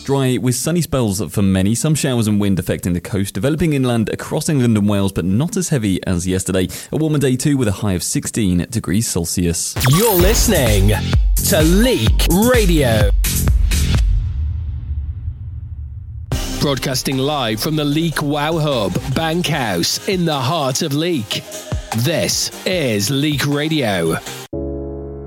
dry with sunny spells for many, some showers and wind affecting the coast, developing inland across England and Wales, but not as heavy as yesterday. A warmer day too with a high of 16 degrees Celsius. You're listening to Leak Radio. Broadcasting live from the Leak Wow Hub, Bankhouse, in the heart of Leak. This is Leak Radio.